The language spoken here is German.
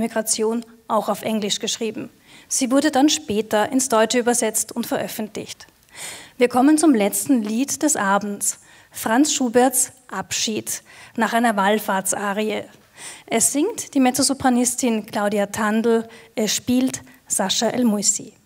Emigration auch auf Englisch geschrieben. Sie wurde dann später ins Deutsche übersetzt und veröffentlicht. Wir kommen zum letzten Lied des Abends, Franz Schuberts Abschied nach einer Wallfahrtsarie. Es singt die Mezzosopranistin Claudia Tandl, es spielt Sascha El Moussi.